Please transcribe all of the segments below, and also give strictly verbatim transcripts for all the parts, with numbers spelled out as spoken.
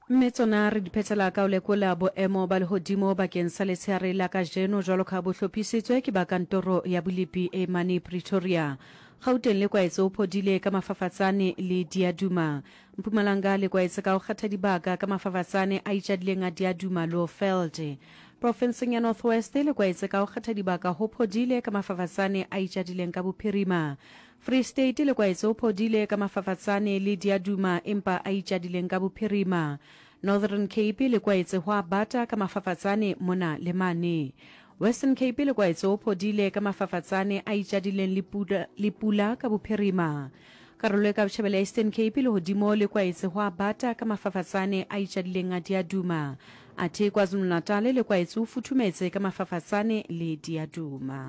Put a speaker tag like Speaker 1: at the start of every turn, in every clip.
Speaker 1: mme tsona re di phethela ka o lekola boemo ba lehodimo bakeng sa letshehare la kajeno jwalo ka bo hlophisitswe ke ba kantoro ya Bolipi e mane Pretoria. Gauteng le kwaetse o phodile ka mafafatsane le diaduma. Mpumalanga le kwaetse ka o kgatha dibaka ka mafafatsane a itjadileng a diaduma Lowveld. Provinceng ya North West le kwaetse ka o kgatha dibaka ho phodile ka mafafatsane a itjadileng ka Bophirima. Free State le kwaetse o phodile ka mafafatsane le diaduma empa a itjadileng ka Bophirima. Northern Cape le kwaetse ho abata ka mafafatsane mona le mane. Western Cape le kwaetse o phodile ka mafafatsane a itjadileng le pula le pula ka Bophirima. Karolo ka Botjhabela Eastern Cape le hodimo le kwaetse ho abata ka mafafatsane a itjadileng a diaduma. Athe KwaZulu-Natal le kwaetse o futhumetse ka mafafatsane le diaduma.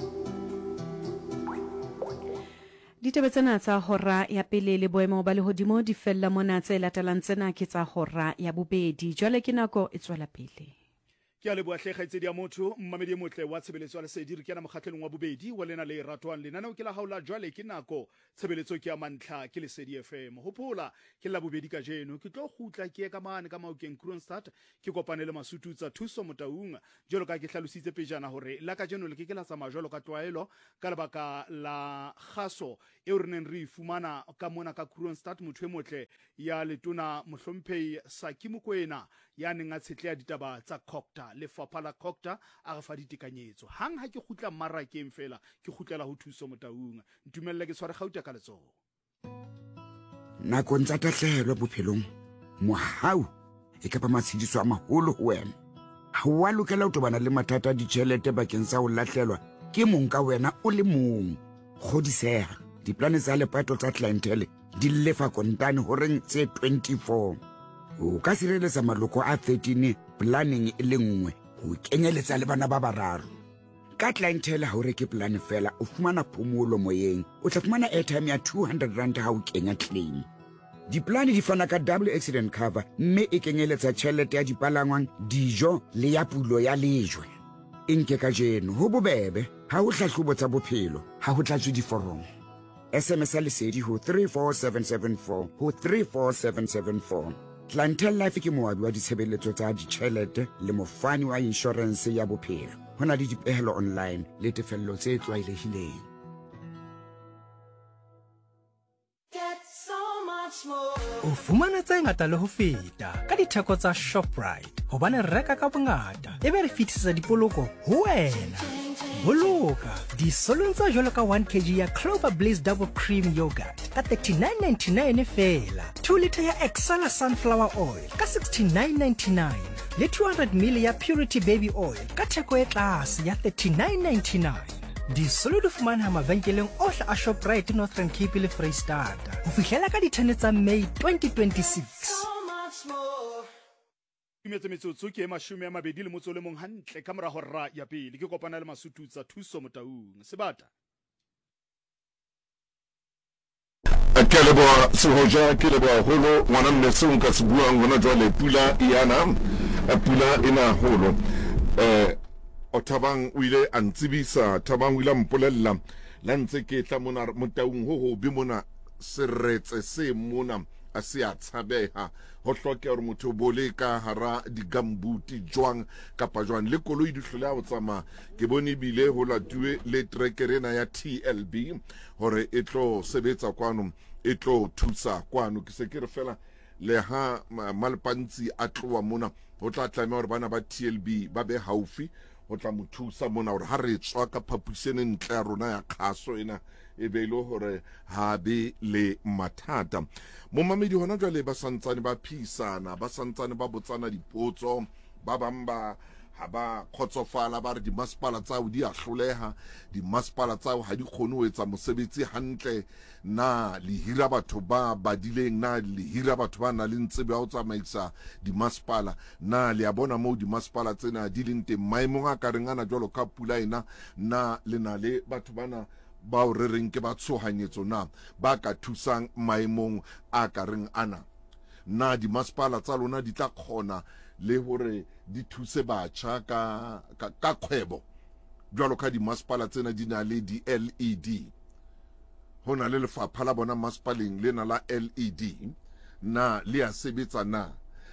Speaker 1: Ditaba tsena tsa hora ya pele le boemo ba lehodimo di fella mona tse latelang tsena ke tsa hora ya bobedi. Jwale ke nako e tswela pele.
Speaker 2: Ke a leboha hle kgaitsedi ya motho mmamedi motle wa tshebeletso ya lesedi re kena mokgatlelong wa bobedi wa lena le ratwang lenaneo ke la haula jwale ke nako tshebeletso ke ya mantlha ke Lesedi F M. Hopola ke la bobedi ka jeno ke tlo gutla ke ka mane ka Maokeng Kroonstad ke kopane le Masuthu tsa thuso Motaung jalo ka ke hlalositse pejana hore la ka jeno le ke ke la tsama jalo ka twaelo ka lebaka la kgaso e re neng re fumana ka mona ka Kroonstad motho e motle ya letona Mohlomphei Sakimukwena ya neng a tshetlea ditaba tsa Kokta lefapha la Kokta a re fa ditekanyetso hang ha ke gutla Marakeng fela ke gutlela ho thuso Motaung ntumelle ke tshware Gauta ka letsoho
Speaker 3: nako ntsa tahlelo bophelong mohau e ka ba matshidiso a maholo ho wena ha wa lokela ho tobana le mathata a ditjhelete bakeng sa ho lahlelwa ke mong ka wena o le mong godiseha diplane tsa lepato tsa clientele di lefa kontane horeng tse twenty-four o ka sireletsa maloko a thirteen planning e le nngwe ho kenyeletsa le bana ba bararo ka clientele ha o reke plan fela o fumana phomolo moyeng o tla fumana airtime ya two hundred rand ha o kenya claim diplane di fana ka double accident cover mme e kenyeletsa tjhelete ya dipalangwang dijo le ya pulo ya lejwe inke ka jeno ho bobebe ha o hlahlobo tsa bophelo ha ho tlatswe diforomo S M S Lesedi ho three four seven seven four ho three four seven seven four. Clientele Life ke moabi wa ditshebeletso tsa ditjhelete le mofani wa insurance ya bophelo. Hona le dipehelo online le tefello tse tlwaelehileng.
Speaker 4: O fumana tse ngata le ho feta ka ditheko tsa Shoprite hobane re reka ka bongata ebe re fitisetsa dipoloko ho wena. Boloka disolong tsa jwalo ka one kilogram ya Clover Bliss Double Cream Yogurt ka thirty-nine ninety-nine fela, two litre ya Excella Sunflower Oil ka sixty-nine ninety-nine le two hundred milliliters ya Purity Baby Oil ka theko e tlase ya thirty-nine ninety-nine. Disolo di fumana mabenkeleng ohle a Shoprite Northern Cape le Freystata ho fihlela ka di-ten tsa May twenty twenty-six.
Speaker 2: Imetse metsotso ke mashome a mabedi le motso le mong hantle ka mora hora ya pele ke kopana le Masuthu tsa thuso Motaung sebata
Speaker 5: ke leboha sehoja ke leboha holo ngwana mmesong ka se buang hona jwale pula iana pula ina holo eh o Thabang o ile a ntsibisa Thabang o ile a mpolella la ntse ke tla mona Motaung ho ho bi mona seretse se mona a se a tshabeha ho hloke hore motho bole ka hara digambuti jwang kapa jwang le koloi di hlola ho tsama ke bone bile ho latuwe le trekerena ya T L B hore e tlo sebetsa kwano e tlo thusa kwano ke se ke re fela le ha malpantsi a tloa mona ho tla tlameha hore bana ba T L B ba be haufi ho tla mothusa mona hore ha re tswa ka phapusene ntle ya rona ya khaso ena e be lo hore ha be le mathata mo mamedi hona jwale ba santsane ba phisana ba santsane ba botsana dipotso ba bamba ha ba khotsofala ba re di masepala tsa di a hloleha di masepala tsa ha di khone ho etsa mosebetsi hantle na le hira batho ba badileng na le hira batho ba na le ntsebe ho tsamaisa di masepala na le a bona mo di masepala tsena di leng teng maemong a ka reng ana jwalo ka pula ena na le na le batho bana ba o re reng ke ba tshohanyetso na ba ka thusang maemong a ka reng ana na di masepala tsa lona di tla khona le hore di thuse batjha ka ka kgwebo jwalo ka di masepala tsena di na le di L E D hona le lefapha la bona masepaleng le na la L E D na le a sebetsa na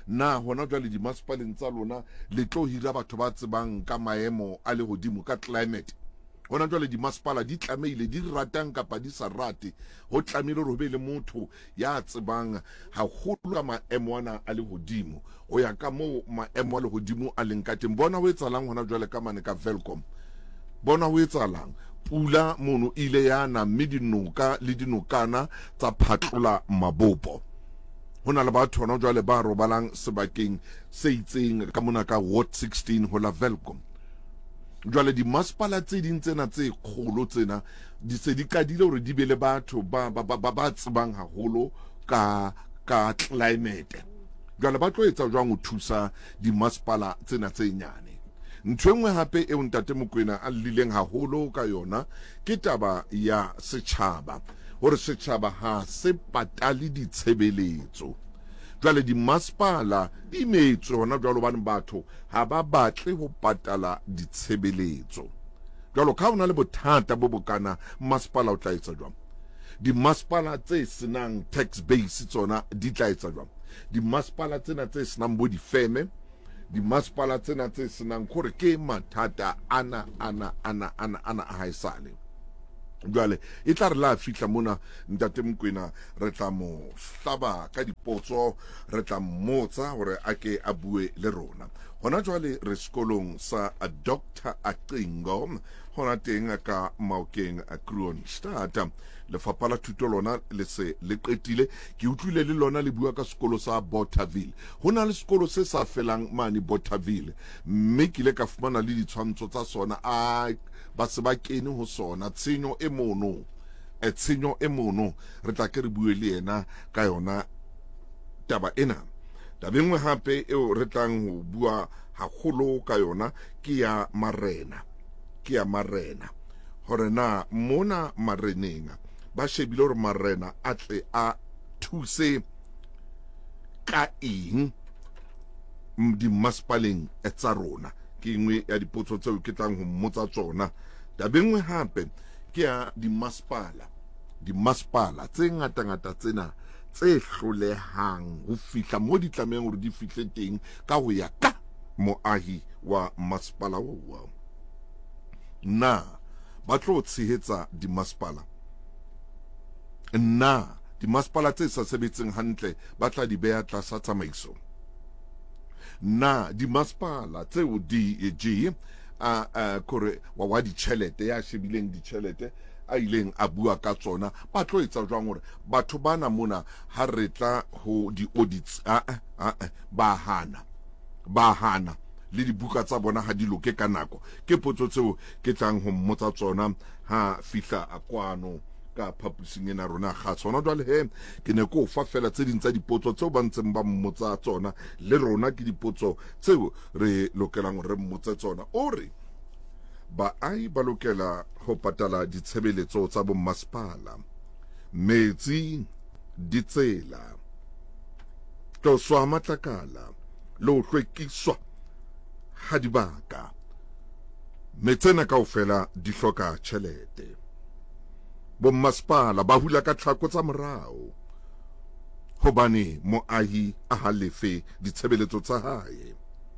Speaker 5: na hona jwale di masepaleng tsa lona le tlo hira batho ba tsebang ka maemo a lehodimo ka climate. Hona jwale di masepala di tlameile di ratang kapa di sa rate ho tlamehile hore ho be le motho ya tsebang haholo ka maemo ana a lehodimo ho ya ka moo maemo a lehodimo a leng ka teng. Bona ho etsahalang hona jwale ka mane ka Velkom, bona ho etsahalang pula mono ile yana mme dinoka le dinokana tsa phatlola mabopo. Hona le batho hona jwale ba robalang sebakeng se itseng ka mona ka Ward sixteen ho la Velkom. Jwale di masepala tse ding tsena tse kgolo tsena di se di kadile hore di be le batho ba ba ba ba tsebang haholo ka ka climate. Jwale ba tlo etsa jwang ho thusa di masepala tsena tse nyane. Ntho engwe hape e ntate Mokoena a lileng haholo ka yona ke taba ya setjhaba, hore setjhaba ha se patale ditshebeletso. Jwale di masepala di metswe hona jwalo bane batho ha ba batle ho patala ditshebeletso. Jwalo ka hona le bothata bo bokana masepala o tla etsa jwang? Di masepala tse senang tax base tsona di tla etsa jwang? Di masepala tsena tse senang bo difeme, di masepala tsena tse senang kore ke mathata ana ana ana ana ana a haesale. Jwale e tla re la fihla mona ntate Mokoena re tla mo hlaba ka dipotso, re tla mmotsa hore a ke a bue le rona. Hona jwale re sekolong sa a Doctor Aqingo hona teng ka Maokeng a Kroonstad. Lefapha la thuto lona le se le qetile, ke utlwile le lona le bua ka sekolo sa Bothaville. Hona le sekolo se sa felang mane Bothaville, mme ke ile ka fumana le ditshwantsho tsa sona a ba se ba kene ho sona. Tshenyo e mono e tshenyo e mono re tla ke re bue le yena ka yona taba ena. Taba engwe hape eo re tlang ho bua haholo ka yona ke ya marena, ke ya marena, hore na mona mareneng ba shebile hore marena a tle a thuse ka eng di masepaleng tsa rona. Ke engwe ya dipotso tseo ke tlang ho mmotsa tsona. Taba engwe hape ke ya di masepala, di masepala tse ngata ngata tsena tse hlolehang ho fihla mo di tlamehang hore di fihle teng ka ho ya ka moahi wa masepala oo. Na ba tlo tshehetsa di masepala? Na di masepala tse sa sebetseng hantle ba tla di beha tlasa tsamaiso? Na di masepala tseo di je a a kore wa wa di tjhelete ya shebileng di tjhelete a ileng a bua ka tsona ba tlo etsa jwang hore batho bana mona ha re tla ho di audits a a ba hana ba hana le dibuka tsa bona ha di loke ka nako? Ke potso tseo ke tlang ho mmotsa tsona ha fihla a kwano ka phaposing ena rona ga tsona. Jwale he ke ne ko fa fela tse ding tsa dipotso tseo ba ntseng ba mmotsa tsona, le rona ke dipotso tseo re lokelang re mmotse tsona. Ore ba ai ba lokela ho patala ditshebeletso tsa bo masepala, metsi, ditsela, toswa matlakala, le ho hlwekiswa ha dibaka. Metsena kaofela di hloka tjhelete. Bo masepala ba hula ka tlhako tsa morao hobane moahi a halefe ditshebeletso tsa hae.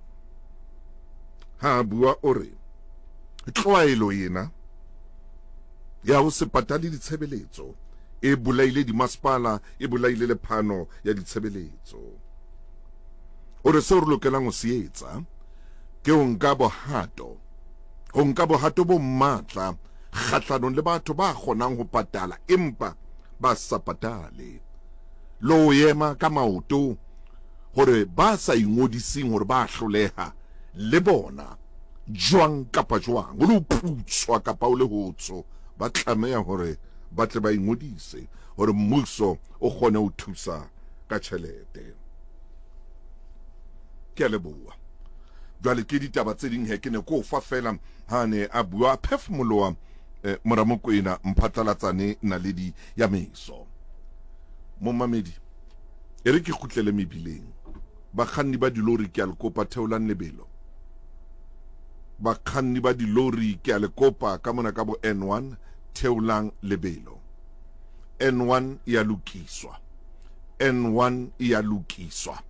Speaker 5: Ha bua ore tlwaelo yena ya ho se patale ditshebeletso e bolaile di masepala, e bolaile le phano ya ditshebeletso. Ore se re lokelang ho se etsa ke ho nka bohato, ho nka bohato bo matla kgahlanong le batho ba kgonang ho patala empa ba sa patale, lo yema ka maoto hore ba sa ingodising hore ba hloleha le bona jwang kapa jwang o le putswa kapa o le hotso ba tlameha hore ba tle ba ingodise hore mmuso o kgone ho thusa ka tjhelete. Ke a leboha. Jwale ke ditaba tse ding he ke ne ko fa fela ha ne a bua phefumoloa eh, Moramokoena mphatlalatsane na ledi ya meso. Mo mamedi e re ke kgutlele mebileng, bakganni ba dilori ke a le kopa theolang lebelo. Bakganni ba dilori ke a le kopa ka mona ka bo N one theolang lebelo. N one ya lokiswa, N one ya lokiswa,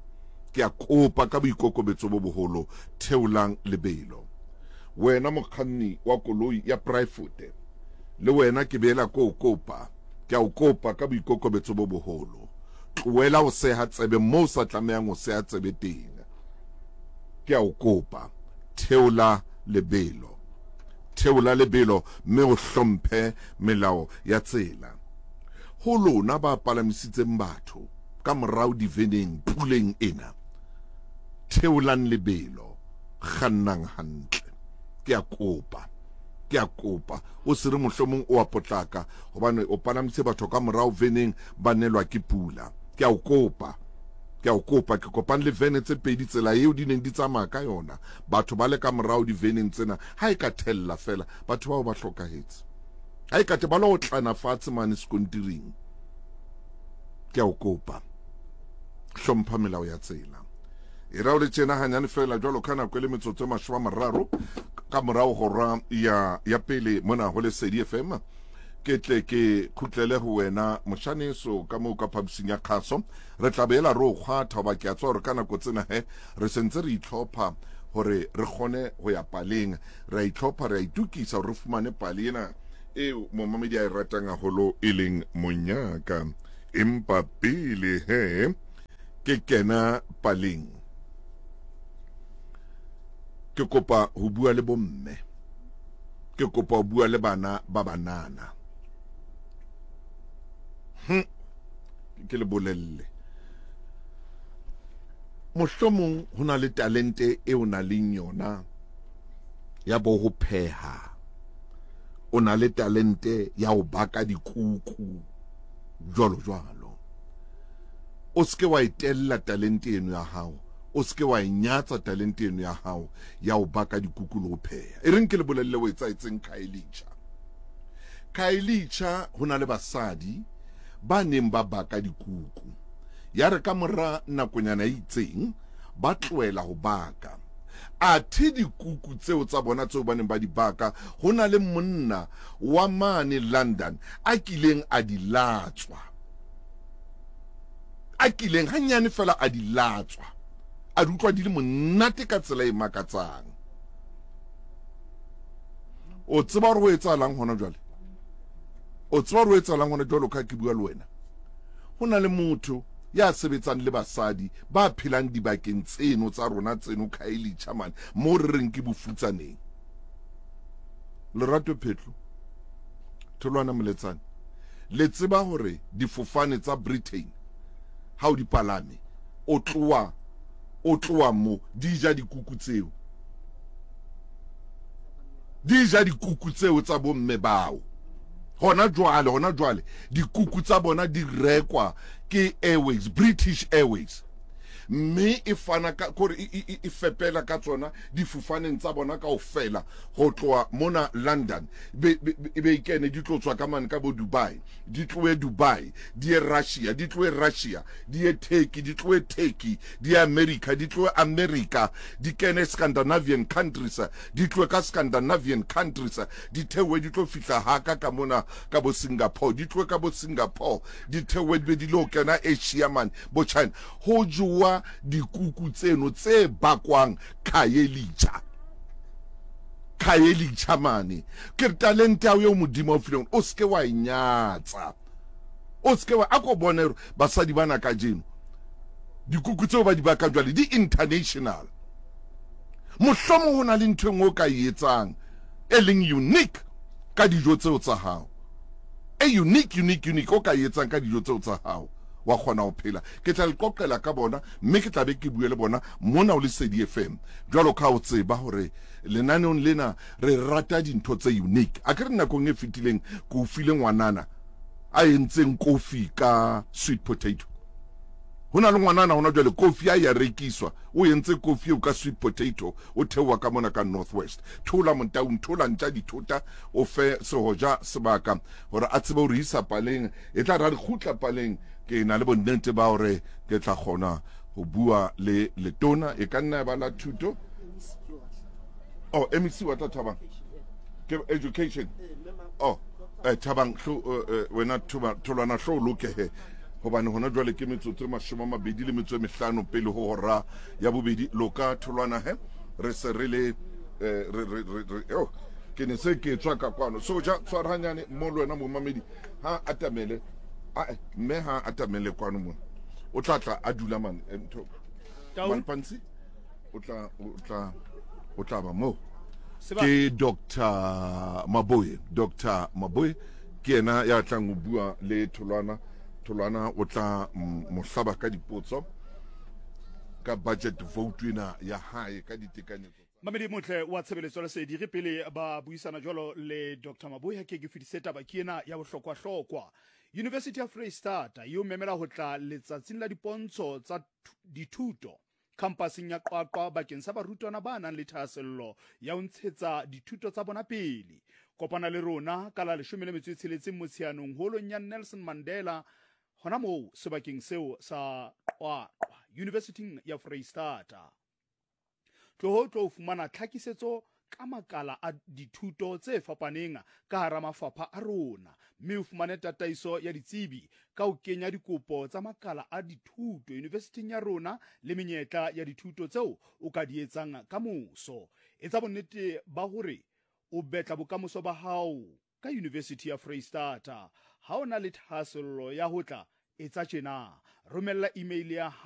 Speaker 5: ke a kopa ka boikokobetso bo boholo theolang lebelo. Wena mokganni wa koloi ya private le wena ke beela ko kopa ke a o kopa ka boikokobetso bo boholo tloela o seha tsebe mo sa tlamehang o seha tsebe teng. Ke a o kopa theola lebelo theola lebelo mme o hlomphe melao ya tsela. Ho lona ba palamisitseng batho ka morao diveneng puleng ena, theolang lebelo, kgannang hantle. Ke a kopa ke a kopa o se re mohlomong o a potlaka hobane o palamise batho ka morao veneng ba nelwa ke pula. Ke a o kopa ke a o kopa ke kopang le vene tse pedi tsela eo di neng di tsamaya ka yona, batho ba le ka morao di veneng tsena ha e ka thella fela batho bao ba hlokahetse, ha e ka te ba lo tlana fatshe mane sekontiring. Ke a o kopa hlompha melao ya tsela. E ra o le tjena hanyane fela jwalo kana kwele metsotso mashwa mararo ka morao hora ya ya pele mona ho le Lesedi F M. Ke tle ke khutlele ho wena moshaneso ka mo ka phabsing ya khaso re tlabela ro kgwatha ba ke a tswa re kana go tsena he re sentse re itlhopha hore re gone ho ya paleng re itlhopha re itukisa re fumane palena e mo mamedi a ratanga holo eleng monyaka empa pele he ke kena paleng ke kopa ho bua le bomme, ke kopa ho bua le bana ba banana. Hm ke le bolelle mohlomong hona le talente e o na le yona ya bo ho pheha, o na le talente ya ho baka dikuku jwalo jwalo. O ske wa itella talente eno ya hao, o ske wa inyatsa talente eno ya hao ya ho baka dikuku le ho pheha. E reng ke le bolelle o etsa etseng Kailicha. Kailicha hona le basadi ba neng ba baka dikuku, ya re ka mora nakonyana itseng ba tloela ho baka. Athe dikuku tseo tsa bona tseo ba neng ba di baka, hona le monna wa mane London a kileng a di latswa, a kileng hanyane fela a di latswa, a di utlwa di le monate ka tsela e makatsang. O tseba hore ho etsahalang hona jwale? O tseba hore ho etsahalang hona jwale ka ke bua le wena? Ho na le motho ya sebetsang le basadi ba phelang dibakeng tseno tsa rona tseno Kailicha man mo re reng ke bofutsaneng. Lerato Phetlo Tholwana Moletsane, le tseba hore difofane tsa Britain ha o di palame o tloa o tloa mo di ja dikuku tseo, di ja dikuku tseo tsa bomme bao. Hona jwale hona jwale dikuku tsa bona di rekwa ke Airways, British Airways, mme e fana ka kore e fepela ka tsona difufaneng tsa bona ka ofela ho tloa mona London be be ikene di tlotswa ka mane ka bo Dubai, di tloe Dubai, di e Russia, di tloe Russia, di e Turkey, di tloe Turkey, di America, di tloe America, di kene Scandinavian countries, di tloe ka Scandinavian countries, di thewe di tlo fihla haka ka mona ka bo Singapore, di tloe ka bo Singapore, di thewe di lo kena Asia man bo China. Ho jua dikuku tseno tse bakwang Kailicha. Kailicha mane ke talente ya yo modimo ofileng o ske wa inyatsa, o ske wa ako bonero basadi bana ka jeno dikuku tseo ba di baka jwale di international. Mohlomo hona le ntwe ngo ka etsang e leng unique ka dijo tseo tsa hao, e unique unique unique o ka etsang ka dijo tseo tsa hao wa khona ho phela. Ke tla le qoqela ka bona mme ke tla be ke bue le bona mona o le Lesedi F M jwalo ka o tseba hore lenaneng lena re rata dintho tse unique. A ke re nakong e fetileng ko file ngwanana a entseng kofi ka sweet potato. Hona le ngwanana hona jwale kofi a ya rekiswa, o entse kofi ka sweet potato o thewa ka mona ka Northwest. Thola montaung, thola ntja dithota o fe sehoja sebaka hore a tsebe hore isa paleng e tla ra khutla paleng. Ke na le bonnete ba hore ke tla khona ho bua le letona e ka nna ba la thuto. Oh, M C wa Thabang ke education. Oh, eh Thabang hlo wena Tholwana hlo loke he hobane hona jwale ke metsotso e mashome a mabedi le metso e mehlano pele ho hora ya bobedi loka tholwana he re se re le eh, re re re oh ke ne se ke tswa ka kwano so ja tshwaranyane mo le wena mo mamedi ha atamele a me ha atamele kwano mo o tla tla a dula man ntho man pansi o tla o tla o tla ba mo ke Doctor Maboye Doctor Maboye ke ena ya tlang go bua le tholwana tholwana o tla mo hlaba ka dipotso ka budget vote ena ya hae ka ditekanyetso.
Speaker 2: Mamedi motle wa tshebeletso le sedi re pele ba buisana jwalo le Doctor Maboye ke ke fediseta ba kiena ya bohlokwa hlokwa. University of Freestata yo memela ho tla letsatsing la dipontsho tsa dithuto campusing ya Qwaqwa bakeng sa barutwana ba nang le thahasello ya ho ntshetsa dithuto tsa bona pele. Kopana le rona ka la leshome le metso e tsheletseng Motsheanong holong ya Nelson Mandela hona moo sebakeng seo sa Qwaqwa University ya Freistata. Tloho tlo fumana tlhakisetso ka makala a dithuto tse fapaneng ka hara mafapha a rona, mme o fumane tataiso ya ditsebi ka ho kenya dikopo tsa makala a dithuto university ya rona le menyetla ya dithuto tseo o ka di etsang ka moso. Etsa bonnete ba hore o betla bokamoso ba hao ka University ya Freistata. Ha ona le thahasello ya hotla etsa tjena, romella email ya